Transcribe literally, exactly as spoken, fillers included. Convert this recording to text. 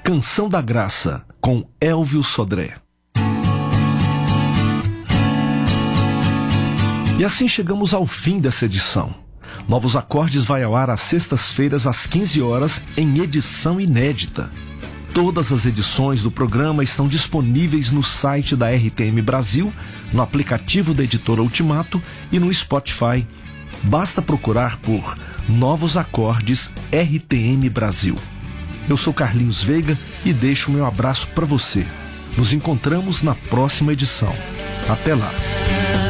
Canção da Graça, com Elvio Sodré. E assim chegamos ao fim dessa edição. Novos Acordes vai ao ar às sextas-feiras às quinze horas em edição inédita. Todas as edições do programa estão disponíveis no site da R T M Brasil, no aplicativo da Editora Ultimato e no Spotify. Basta procurar por Novos Acordes R T M Brasil. Eu sou Carlinhos Veiga e deixo o meu abraço para você. Nos encontramos na próxima edição. Até lá!